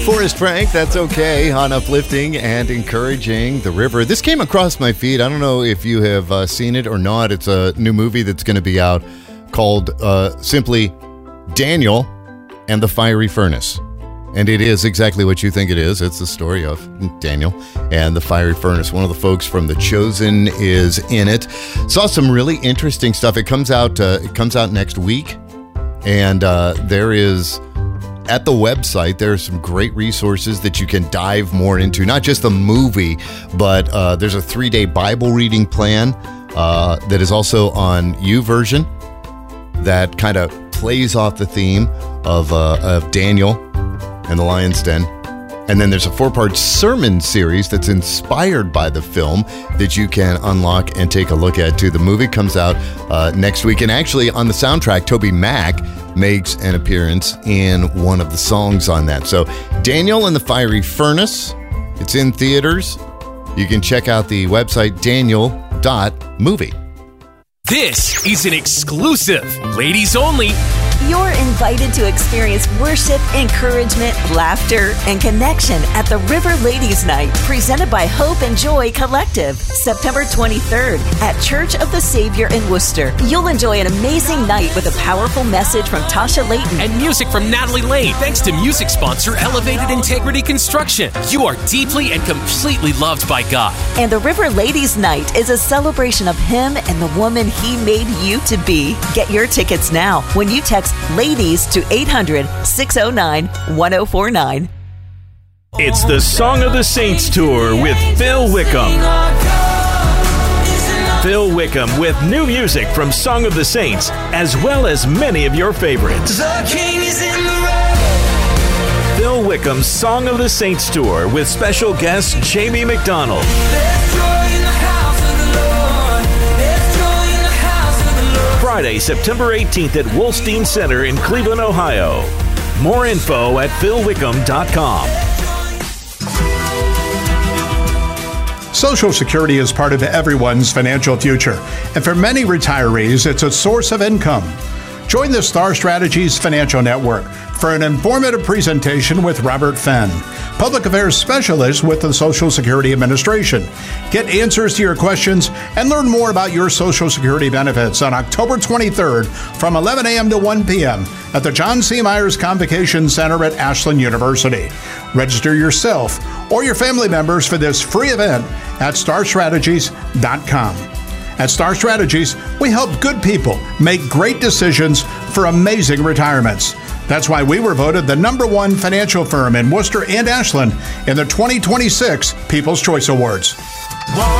Forrest Frank, That's Okay, on uplifting and encouraging the river. This came across my feed. I don't know if you have seen it or not. It's a new movie that's going to be out called simply Daniel and the Fiery Furnace. And it is exactly what you think it is. It's the story of Daniel and the Fiery Furnace. One of the folks from The Chosen is in it. Saw some really interesting stuff. It comes out next week. And there is, at the website, there are some great resources that you can dive more into. Not just the movie, but there's a 3-day Bible reading plan that is also on YouVersion that kind of plays off the theme of Daniel and the Lion's Den. And then there's a 4-part sermon series that's inspired by the film that you can unlock and take a look at too. The movie comes out next week. And actually on the soundtrack, Toby Mac makes an appearance in one of the songs on that. So Daniel and the Fiery Furnace, it's in theaters. You can check out the website daniel.movie. This is an exclusive, ladies only. You're invited to experience worship, encouragement, laughter, and connection at the River Ladies Night, presented by Hope and Joy Collective, September 23rd at Church of the Savior in Worcester. You'll enjoy an amazing night with a powerful message from Tasha Layton and music from Natalie Lane, thanks to music sponsor Elevated Integrity Construction. You are deeply and completely loved by God. And the River Ladies Night is a celebration of Him and the woman He made you to be. Get your tickets now when you text LADIES to 800-609-1049. It's the Song of the Saints Tour with Phil Wickham. Phil Wickham with new music from Song of the Saints, as well as many of your favorites. Phil Wickham's Song of the Saints Tour with special guest Jamie McDonald. Friday, September 18th at Wolstein Center in Cleveland, Ohio. More info at philwickham.com. Social Security is part of everyone's financial future, and for many retirees, it's a source of income. Join the Star Strategies Financial Network for an informative presentation with Robert Fenn, Public Affairs Specialist with the Social Security Administration. Get answers to your questions and learn more about your Social Security benefits on October 23rd from 11 a.m. to 1 p.m. at the John C. Myers Convocation Center at Ashland University. Register yourself or your family members for this free event at starstrategies.com. At Star Strategies, we help good people make great decisions for amazing retirements. That's why we were voted the #1 financial firm in Worcester and Ashland in the 2026 People's Choice Awards.